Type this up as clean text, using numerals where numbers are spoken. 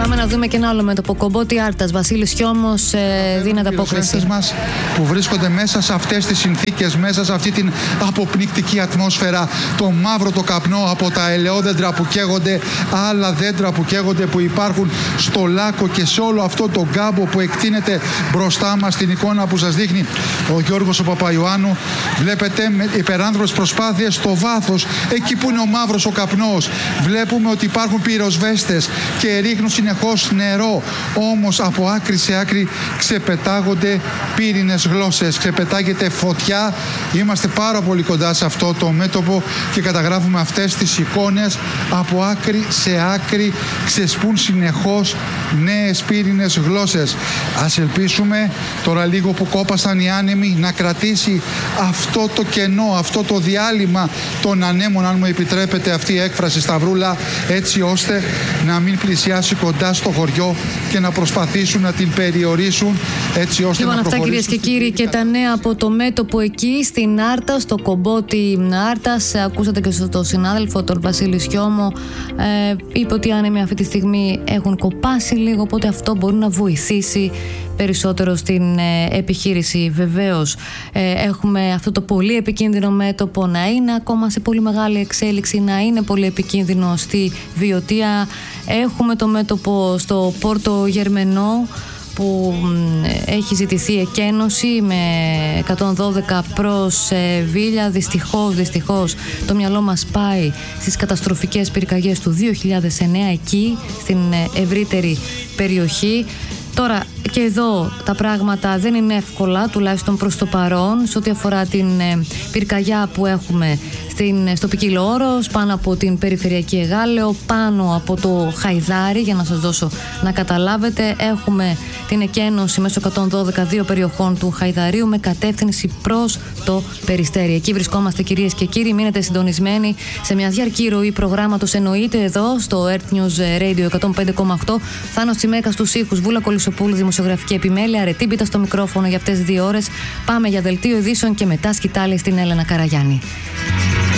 Πάμε να δούμε και ένα άλλο μέτωπο. Κομπότη Άρτας. Βασίλης Χιώμος δίνει ανταπόκριση. Μας που βρίσκονται μέσα σε αυτές τις συνθήκες, μέσα σε αυτή την αποπνικτική ατμόσφαιρα, το μαύρο το καπνό από τα ελαιόδεντρα που καίγονται, άλλα δέντρα που καίγονται που υπάρχουν στο Λάκκο και σε όλο αυτό το γκάμπο που εκτείνεται μπροστά μας, την εικόνα που σας δείχνει ο Γιώργος ο Παπαϊωάννου. Βλέπετε με υπεράνθρωπες προσπάθειες στο βάθος, εκεί που είναι ο μαύρος ο καπνός. Βλέπουμε ότι υπάρχουν πυροσβέστες και ρίχνουν συνεχώς νερό. Όμως από άκρη σε άκρη ξεπετάγονται πύρινες γλώσσες, ξεπετάγεται φωτιά. Είμαστε πάρα πολύ κοντά σε αυτό το μέτωπο και καταγράφουμε αυτές τις εικόνες. Από άκρη σε άκρη ξεσπούν συνεχώς νέες πύρινες γλώσσες. Ας ελπίσουμε τώρα λίγο που κόπασαν οι άνεμοι να κρατήσει αυτό το κενό, αυτό το διάλειμμα των ανέμων, αν μου επιτρέπετε αυτή η έκφραση, Σταυρούλα, έτσι ώστε να μην πλησιάσει κοντά στο χωριό και να προσπαθήσουν να την περιορίσουν, έτσι ώστε λοιπόν, να αυτά, προχωρήσουν. κυρίες και κύριοι, και τα νέα από το μέτωπο εκεί στην Άρτα, στο Κομπότη Άρτας. Ακούσατε και στον συνάδελφο, τον Βασίλη Χιώμο. Είπε ότι οι άνεμοι αυτή τη στιγμή έχουν κοπάσει λίγο, οπότε αυτό μπορεί να βοηθήσει περισσότερο στην επιχείρηση. Βεβαίως έχουμε αυτό το πολύ επικίνδυνο μέτωπο να είναι ακόμα σε πολύ μεγάλη εξέλιξη, να είναι πολύ επικίνδυνο στη Βιωτία. Έχουμε το μέτωπο στο Πόρτο Γερμενό που έχει ζητηθεί εκένωση με 112 προς Βίλια. Δυστυχώς το μυαλό μας πάει στις καταστροφικές πυρκαγιές του 2009 εκεί στην ευρύτερη περιοχή. Τώρα και εδώ τα πράγματα δεν είναι εύκολα, τουλάχιστον προς το παρόν, σε ό,τι αφορά την πυρκαγιά που έχουμε στο Ποικίλο Όρος, πάνω από την περιφερειακή Εγάλεο, πάνω από το Χαϊδάρι, για να σας δώσω να καταλάβετε. Έχουμε την εκένωση μέσω 112 δύο περιοχών του Χαϊδαρίου με κατεύθυνση προς το Περιστέρι. Εκεί βρισκόμαστε, κυρίες και κύριοι. Μείνετε συντονισμένοι σε μια διαρκή ροή προγράμματος, εννοείται εδώ στο Earth News Radio 105,8. Θάνος Τσιμέκας στους ήχους, Βούλα Κολυσοπούλου δημοσιογραφική επιμέλεια, Αρετή Μπίτα στο μικρόφωνο για αυτές τις 2 ώρες. Πάμε για δελτίο ειδήσεων και μετά σκητάλη στην Έλενα Καραγιάννη.